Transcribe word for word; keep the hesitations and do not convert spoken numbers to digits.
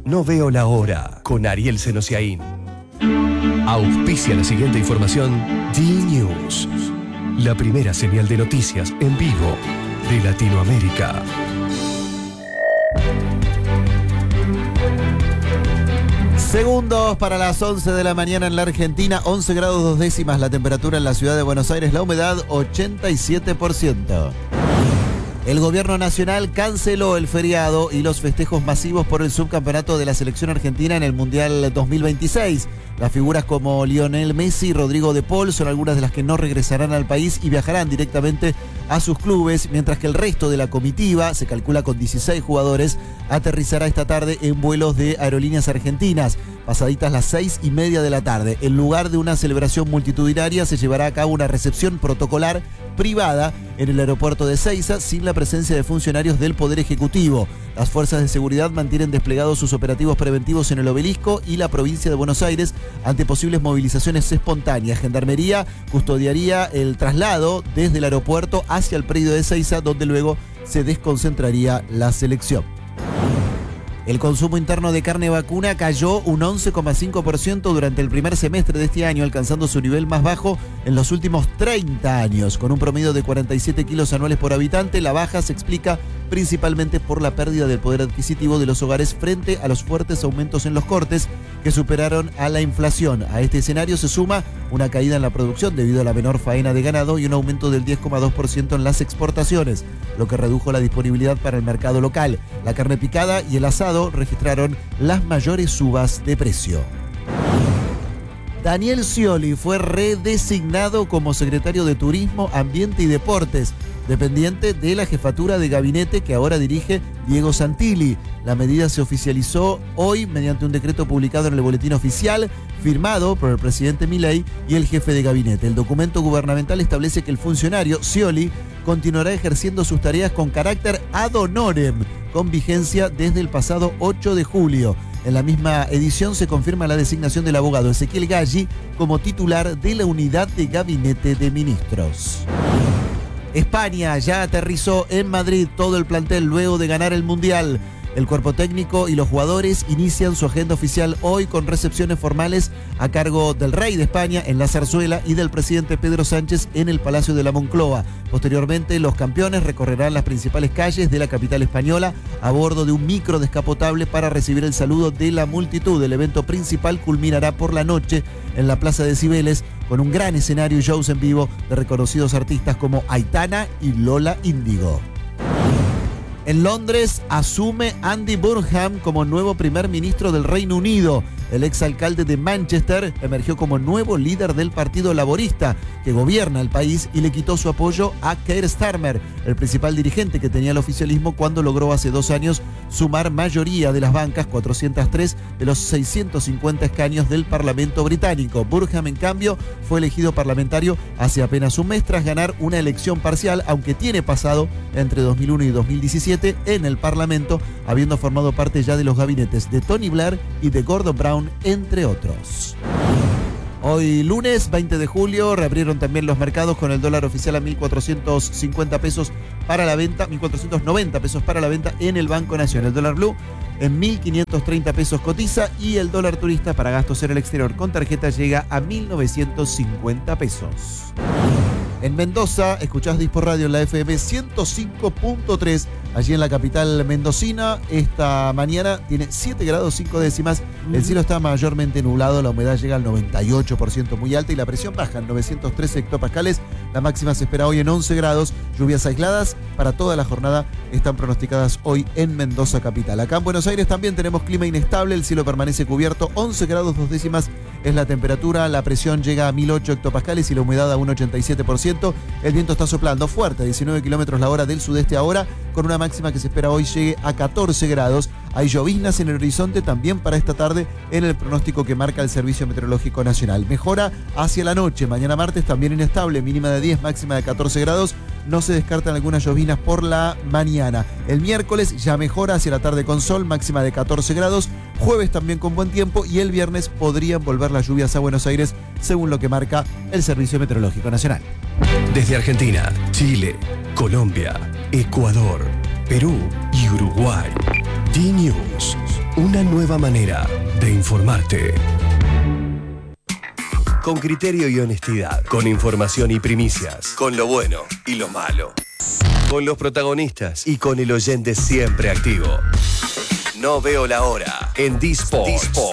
No veo la hora, con Ariel Senosiaín. Auspicia la siguiente información D-News, la primera señal de noticias en vivo de Latinoamérica. Segundos para las once de la mañana en la Argentina, once grados dos décimas la temperatura en la ciudad de Buenos Aires, la humedad ochenta y siete por ciento. El gobierno nacional canceló el feriado y los festejos masivos por el subcampeonato de la selección argentina en el Mundial dos mil veintiséis. Las figuras como Lionel Messi y Rodrigo de Paul son algunas de las que no regresarán al país y viajarán directamente a sus clubes, mientras que el resto de la comitiva, se calcula con dieciséis jugadores, aterrizará esta tarde en vuelos de Aerolíneas Argentinas. Pasaditas las seis y media de la tarde, en lugar de una celebración multitudinaria, se llevará a cabo una recepción protocolar privada en el aeropuerto de Ezeiza sin la presencia de funcionarios del Poder Ejecutivo. Las fuerzas de seguridad mantienen desplegados sus operativos preventivos en el Obelisco y la provincia de Buenos Aires ante posibles movilizaciones espontáneas. Gendarmería custodiaría el traslado desde el aeropuerto hacia el predio de Ezeiza, donde luego se desconcentraría la selección. El consumo interno de carne vacuna cayó un once coma cinco por ciento durante el primer semestre de este año, alcanzando su nivel más bajo en los últimos treinta años. Con un promedio de cuarenta y siete kilos anuales por habitante, la baja se explica principalmente por la pérdida del poder adquisitivo de los hogares frente a los fuertes aumentos en los cortes que superaron a la inflación. A este escenario se suma una caída en la producción debido a la menor faena de ganado y un aumento del diez coma dos por ciento en las exportaciones, lo que redujo la disponibilidad para el mercado local. La carne picada y el asado registraron las mayores subas de precio. Daniel Scioli fue redesignado como secretario de Turismo, Ambiente y Deportes, dependiente de la jefatura de gabinete que ahora dirige Diego Santilli. La medida se oficializó hoy mediante un decreto publicado en el Boletín Oficial, firmado por el presidente Milei y el jefe de gabinete. El documento gubernamental establece que el funcionario Scioli continuará ejerciendo sus tareas con carácter ad honorem, con vigencia desde el pasado ocho de julio. En la misma edición se confirma la designación del abogado Ezequiel Galli como titular de la unidad de gabinete de ministros. España ya aterrizó en Madrid todo el plantel luego de ganar el Mundial. El cuerpo técnico y los jugadores inician su agenda oficial hoy con recepciones formales a cargo del rey de España en la Zarzuela y del presidente Pedro Sánchez en el Palacio de la Moncloa. Posteriormente, los campeones recorrerán las principales calles de la capital española a bordo de un micro descapotable para recibir el saludo de la multitud. El evento principal culminará por la noche en la Plaza de Cibeles con un gran escenario y shows en vivo de reconocidos artistas como Aitana y Lola Índigo. En Londres asume Andy Burnham como nuevo primer ministro del Reino Unido. El exalcalde de Manchester emergió como nuevo líder del Partido Laborista, que gobierna el país y le quitó su apoyo a Keir Starmer, el principal dirigente que tenía el oficialismo cuando logró hace dos años sumar mayoría de las bancas, cuatrocientos tres de los seiscientos cincuenta escaños del Parlamento británico. Burnham, en cambio, fue elegido parlamentario hace apenas un mes tras ganar una elección parcial, aunque tiene pasado entre dos mil uno y dos mil diecisiete en el Parlamento, habiendo formado parte ya de los gabinetes de Tony Blair y de Gordon Brown, entre otros. Hoy lunes veinte de julio reabrieron también los mercados con el dólar oficial a mil cuatrocientos cincuenta pesos para la venta, mil cuatrocientos noventa pesos para la venta en el Banco Nación. El dólar blue en mil quinientos treinta pesos cotiza y el dólar turista para gastos en el exterior con tarjeta llega a mil novecientos cincuenta pesos. En Mendoza, escuchás Dispo Radio en la F M ciento cinco punto tres, allí en la capital mendocina. Esta mañana tiene siete grados cinco décimas, el cielo está mayormente nublado, la humedad llega al noventa y ocho por ciento muy alta y la presión baja en novecientos trece hectopascales. La máxima se espera hoy en once grados, lluvias aisladas para toda la jornada están pronosticadas hoy en Mendoza capital. Acá en Buenos Aires también tenemos clima inestable, el cielo permanece cubierto, once grados dos décimas es la temperatura, la presión llega a mil ocho hectopascales y la humedad a un ochenta y siete por ciento. El viento está soplando fuerte, a diecinueve kilómetros la hora del sudeste ahora, con una máxima que se espera hoy llegue a catorce grados. Hay lloviznas en el horizonte también para esta tarde en el pronóstico que marca el Servicio Meteorológico Nacional. Mejora hacia la noche, mañana martes también inestable, mínima de diez, máxima de catorce grados. No se descartan algunas lloviznas por la mañana. El miércoles ya mejora hacia la tarde con sol, máxima de catorce grados. Jueves también con buen tiempo y el viernes podrían volver las lluvias a Buenos Aires, según lo que marca el Servicio Meteorológico Nacional. Desde Argentina, Chile, Colombia, Ecuador, Perú y Uruguay. D-News, Una nueva manera de informarte. Con criterio y honestidad. Con información y primicias. Con lo bueno y lo malo. Con los protagonistas y con el oyente siempre activo. No veo la hora en D-Sport.